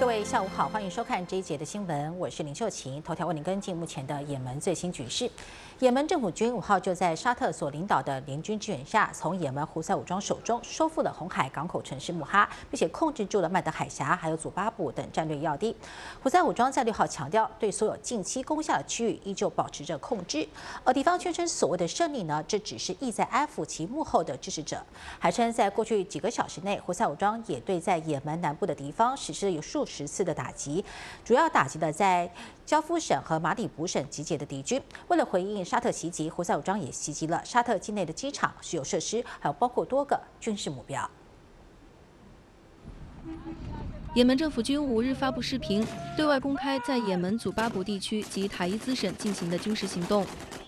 各位下午好，欢迎收看这一节的新闻，我是林秀琴。头条为您跟进目前的也门最新局势。也门政府军5号就在沙特所领导的联军支援下，从也门胡塞武装手中收复了红海港口城市穆哈，并且控制住了曼德海峡还有祖巴卜等战略要地。胡塞武装在6号强调，对所有近期攻下的区域依旧保持着控制，而敌方宣称所谓的胜利呢，这只是意在安抚其幕后的支持者。还称在过去几个小时内，胡塞武装也对在也门南部的敌方实施了有数十次的打击，主要打击的在焦夫省和马里卜省集结的敌军。为了回应沙特袭击，胡塞武装也袭击了沙特境内的机场、石油设施，还有包括多个军事目标。 也门政府军5日发布视频，对外公开在也门祖巴卜地区及塔伊兹省进行的军事行动。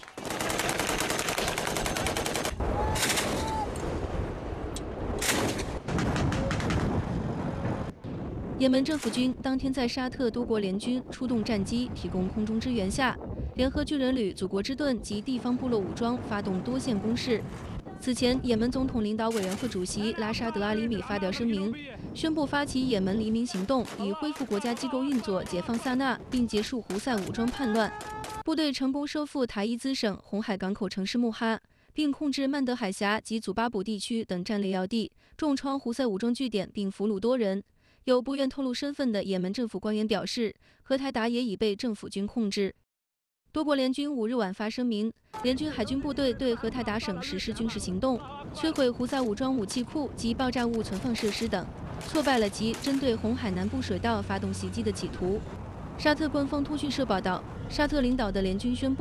也门政府军当天在沙特多国联军出动战机提供空中支援下，联合巨人旅、祖国之盾及地方部落武装发动多线攻势。此前，也门总统领导委员会主席拉沙德·阿里米发表声明，宣布发起也门黎明行动，以恢复国家机构运作、解放萨那，并结束胡塞武装叛乱。部队成功收复塔伊兹省红海港口城市穆哈，并控制曼德海峡及祖巴卜地区等战略要地，重创胡塞武装据点，并俘虏多人。有不愿透露身份的也门政府官员表示，荷台达也已被政府军控制。多国联军5日晚发声明，联军海军部队对荷台达省实施军事行动，摧毁胡塞武装武器库及爆炸物存放设施等，挫败了其针对红海南部水道发动袭击的企图。沙特官方通讯社报道，沙特领导的联军宣布，